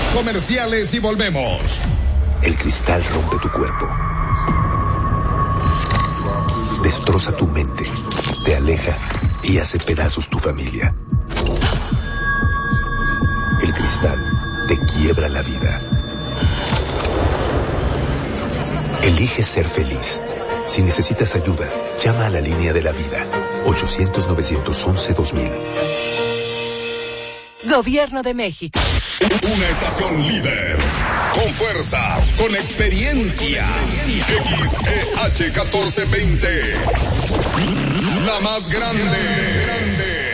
Comerciales y volvemos. El cristal rompe tu cuerpo, destroza tu mente, te aleja y hace pedazos tu familia. El cristal te quiebra la vida. Elige ser feliz. Si necesitas ayuda, llama a la línea de la vida. 800-911-2000. Gobierno de México. Una estación líder. Con fuerza, con experiencia. XEH 1420. La más grande.